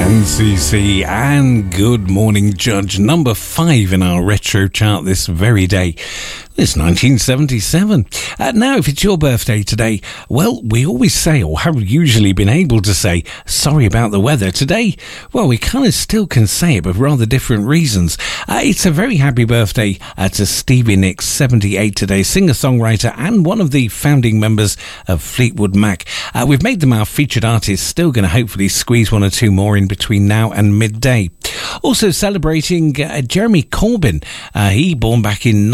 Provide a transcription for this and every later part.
NCC and Good Morning Judge, number 5 in our retro chart this very day. It's 1977. Now, if it's your birthday today, well, we always say, or have usually been able to say, sorry about the weather. Today, well, we kind of still can say it, but for rather different reasons. It's a very happy birthday to Stevie Nicks, 78 today, singer-songwriter and one of the founding members of Fleetwood Mac. We've made them our featured artists, still going to hopefully squeeze one or two more in between now and midday. Also celebrating Jeremy Corbyn. He born back in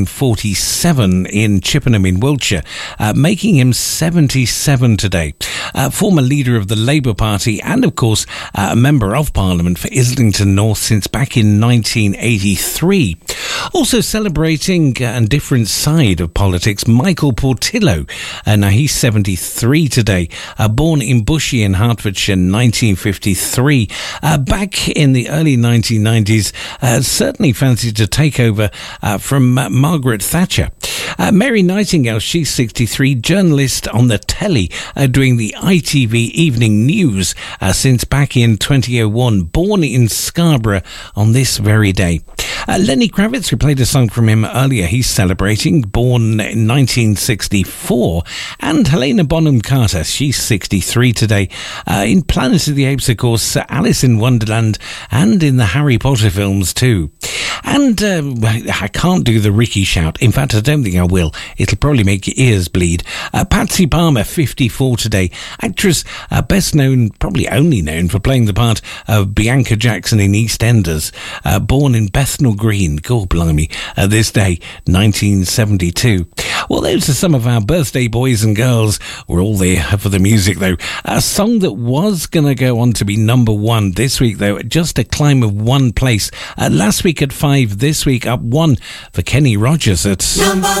1947 in Chippenham in Wiltshire, making him 77 today. Former leader of the Labour Party and, of course, a member of Parliament for Islington North since back in 1983. Also celebrating a different side of politics, Michael Portillo. Now, he's 73 today. Born in Bushey in Hertfordshire in 1953. Back in the early 1990s, certainly fancied to take over from Margaret Thatcher. Mary Nightingale, she's 63, journalist on the telly, doing the ITV Evening News since back in 2001, born in Scarborough on this very day. Lenny Kravitz, we played a song from him earlier, he's celebrating, born in 1964. And Helena Bonham Carter, she's 63 today, in Planet of the Apes, of course, Alice in Wonderland, and in the Harry Potter films too. And I can't do the Ricky shout. In fact, I don't think I will. It'll probably make your ears bleed. Patsy Palmer, 54 today. Actress best known, probably only known for playing the part of Bianca Jackson in EastEnders. Born in Bethnal Green, God blimey, this day, 1972. Well, those are some of our birthday boys and girls. We're all there for the music, though. A song that was going to go on to be number 1 this week, though, just a climb of 1 place. Last week at 5, this week up 1 for Kenny Rogers at... Number